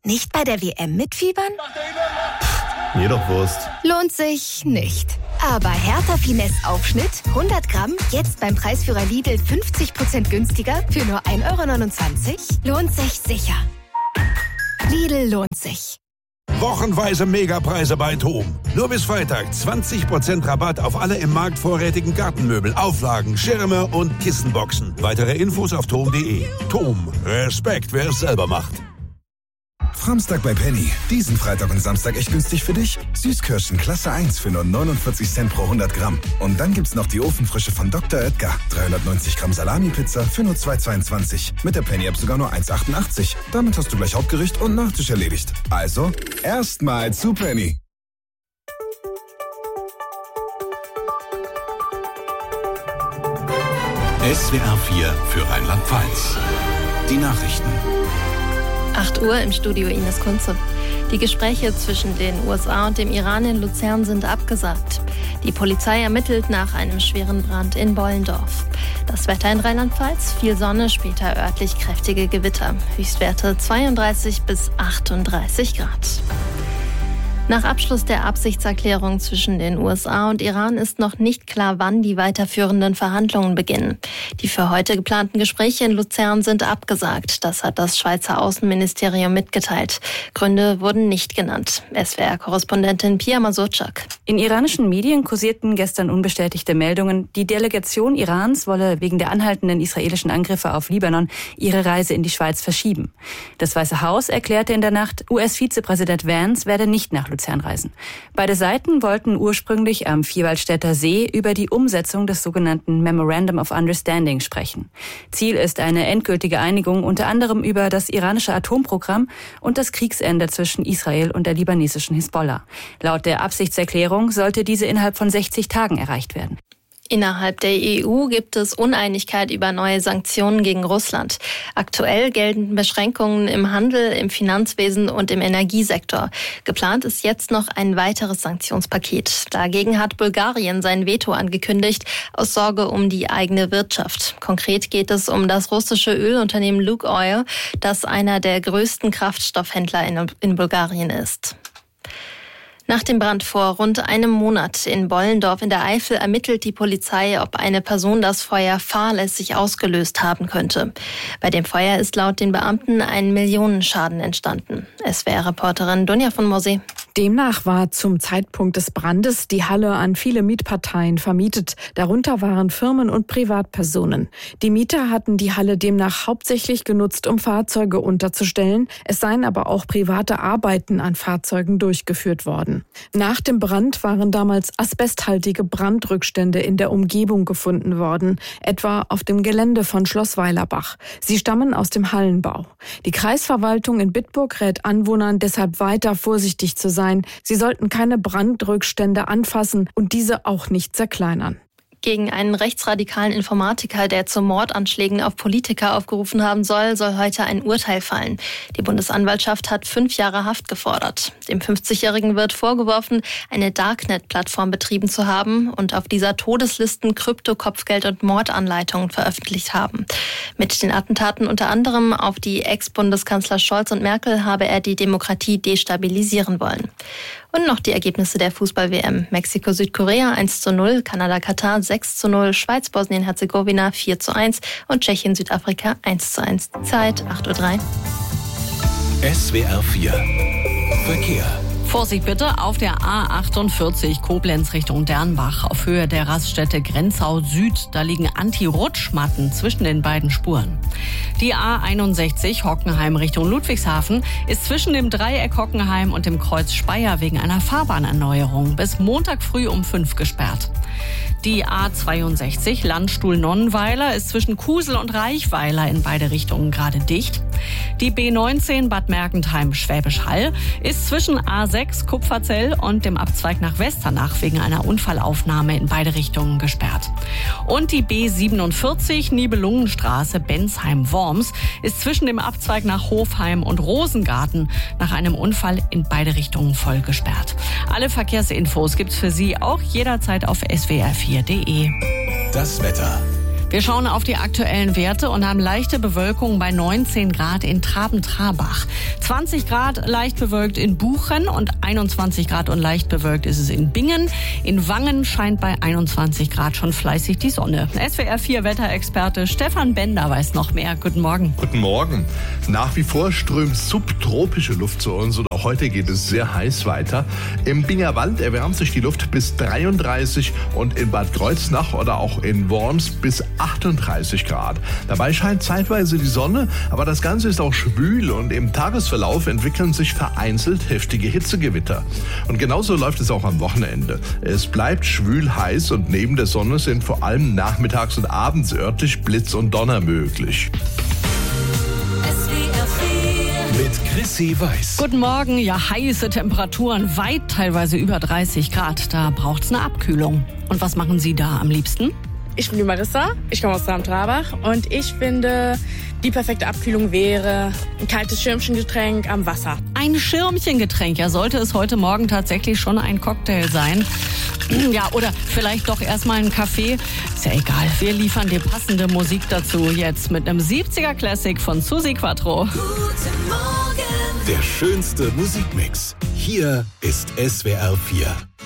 Nicht bei der WM mitfiebern? Mir doch Wurst. Lohnt sich nicht. Aber Hertha Finesse Aufschnitt 100 Gramm, jetzt beim Preisführer Lidl 50% günstiger für nur 1,29 €? Lohnt sich sicher. Lidl lohnt sich. Wochenweise Megapreise bei TOM. Nur bis Freitag 20% Rabatt auf alle im Markt vorrätigen Gartenmöbel, Auflagen, Schirme und Kissenboxen. Weitere Infos auf tom.de. TOM. Respekt, wer es selber macht. Samstag bei Penny. Diesen Freitag und Samstag echt günstig für dich. Süßkirschen Klasse 1 für nur 49 Cent pro 100 Gramm. Und dann gibt's noch die Ofenfrische von Dr. Oetker. 390 Gramm Salami-Pizza für nur 2,22. Mit der Penny-App sogar nur 1,88. Damit hast du gleich Hauptgericht und Nachtisch erledigt. Also, erstmal zu Penny. SWR 4 für Rheinland-Pfalz. Die Nachrichten. 8 Uhr im Studio Ines Kunze. Die Gespräche zwischen den USA und dem Iran in Luzern sind abgesagt. Die Polizei ermittelt nach einem schweren Brand in Bollendorf. Das Wetter in Rheinland-Pfalz, viel Sonne, später örtlich kräftige Gewitter. Höchstwerte 32 bis 38 Grad. Nach Abschluss der Absichtserklärung zwischen den USA und Iran ist noch nicht klar, wann die weiterführenden Verhandlungen beginnen. Die für heute geplanten Gespräche in Luzern sind abgesagt. Das hat das Schweizer Außenministerium mitgeteilt. Gründe wurden nicht genannt. SWR-Korrespondentin Pia Masurczak. In iranischen Medien kursierten gestern unbestätigte Meldungen, die Delegation Irans wolle wegen der anhaltenden israelischen Angriffe auf Libanon ihre Reise in die Schweiz verschieben. Das Weiße Haus erklärte in der Nacht, US-Vizepräsident Vance werde nicht nach Luzern reisen. Beide Seiten wollten ursprünglich am Vierwaldstätter See über die Umsetzung des sogenannten Memorandum of Understanding sprechen. Ziel ist eine endgültige Einigung unter anderem über das iranische Atomprogramm und das Kriegsende zwischen Israel und der libanesischen Hisbollah. Laut der Absichtserklärung sollte diese innerhalb von 60 Tagen erreicht werden. Innerhalb der EU gibt es Uneinigkeit über neue Sanktionen gegen Russland. Aktuell gelten Beschränkungen im Handel, im Finanzwesen und im Energiesektor. Geplant ist jetzt noch ein weiteres Sanktionspaket. Dagegen hat Bulgarien sein Veto angekündigt, aus Sorge um die eigene Wirtschaft. Konkret geht es um das russische Ölunternehmen Lukoil, das einer der größten Kraftstoffhändler in Bulgarien ist. Nach dem Brand vor rund einem Monat in Bollendorf in der Eifel ermittelt die Polizei, ob eine Person das Feuer fahrlässig ausgelöst haben könnte. Bei dem Feuer ist laut den Beamten ein Millionenschaden entstanden. SWR-Reporterin Dunja von Morsee. Demnach war zum Zeitpunkt des Brandes die Halle an viele Mietparteien vermietet. Darunter waren Firmen und Privatpersonen. Die Mieter hatten die Halle demnach hauptsächlich genutzt, um Fahrzeuge unterzustellen. Es seien aber auch private Arbeiten an Fahrzeugen durchgeführt worden. Nach dem Brand waren damals asbesthaltige Brandrückstände in der Umgebung gefunden worden, etwa auf dem Gelände von Schloss Weilerbach. Sie stammen aus dem Hallenbau. Die Kreisverwaltung in Bitburg rät Anwohnern deshalb weiter vorsichtig zu sein. Sie sollten keine Brandrückstände anfassen und diese auch nicht zerkleinern. Gegen einen rechtsradikalen Informatiker, der zu Mordanschlägen auf Politiker aufgerufen haben soll heute ein Urteil fallen. Die Bundesanwaltschaft hat 5 Jahre Haft gefordert. Dem 50-Jährigen wird vorgeworfen, eine Darknet-Plattform betrieben zu haben und auf dieser Todeslisten Krypto-, Kopfgeld- und Mordanleitungen veröffentlicht haben. Mit den Attentaten unter anderem auf die Ex-Bundeskanzler Scholz und Merkel habe er die Demokratie destabilisieren wollen. Und noch die Ergebnisse der Fußball-WM. Mexiko-Südkorea 1:0, Kanada-Katar 6:0, Schweiz-Bosnien-Herzegowina 4:1 und Tschechien-Südafrika 1:1. Zeit 8:03 Uhr. SWR 4 Verkehr. Vorsicht bitte auf der A48 Koblenz Richtung Dernbach auf Höhe der Raststätte Grenzau Süd. Da liegen Anti-Rutschmatten zwischen den beiden Spuren. Die A61 Hockenheim Richtung Ludwigshafen ist zwischen dem Dreieck Hockenheim und dem Kreuz Speyer wegen einer Fahrbahnerneuerung bis Montag früh um 5 gesperrt. Die A62 Landstuhl-Nonnenweiler ist zwischen Kusel und Reichweiler in beide Richtungen gerade dicht. Die B19 Bad Mergentheim-Schwäbisch Hall ist zwischen A6 Kupferzell und dem Abzweig nach Westernach wegen einer Unfallaufnahme in beide Richtungen gesperrt. Und die B47 Nibelungenstraße Bensheim-Worms ist zwischen dem Abzweig nach Hofheim und Rosengarten nach einem Unfall in beide Richtungen voll gesperrt. Alle Verkehrsinfos gibt's für Sie auch jederzeit auf swr4.de. Das Wetter. Wir schauen auf die aktuellen Werte und haben leichte Bewölkung bei 19 Grad in Traben-Trarbach. 20 Grad leicht bewölkt in Buchen und 21 Grad und leicht bewölkt ist es in Bingen. In Wangen scheint bei 21 Grad schon fleißig die Sonne. SWR 4 Wetterexperte Stefan Bender weiß noch mehr. Guten Morgen. Guten Morgen. Nach wie vor strömt subtropische Luft zu uns und auch heute geht es sehr heiß weiter. Im Bingerwald erwärmt sich die Luft bis 33 und in Bad Kreuznach oder auch in Worms bis 38 Grad. Dabei scheint zeitweise die Sonne, aber das Ganze ist auch schwül und im Tagesverlauf entwickeln sich vereinzelt heftige Hitzegewitter. Und genauso läuft es auch am Wochenende. Es bleibt schwül heiß und neben der Sonne sind vor allem nachmittags und abends örtlich Blitz und Donner möglich. Mit Chrissy Weiß. Guten Morgen. Ja, heiße Temperaturen, weit teilweise über 30 Grad. Da braucht's eine Abkühlung. Und was machen Sie da am liebsten? Ich bin die Marissa, ich komme aus Traben-Trarbach und ich finde, die perfekte Abkühlung wäre ein kaltes Schirmchengetränk am Wasser. Ein Schirmchengetränk, ja, sollte es heute Morgen tatsächlich schon ein Cocktail sein. Ja, oder vielleicht doch erstmal ein Kaffee. Ist ja egal, wir liefern dir passende Musik dazu. Jetzt mit einem 70er Classic von Susi Quattro. Der schönste Musikmix. Hier ist SWR 4.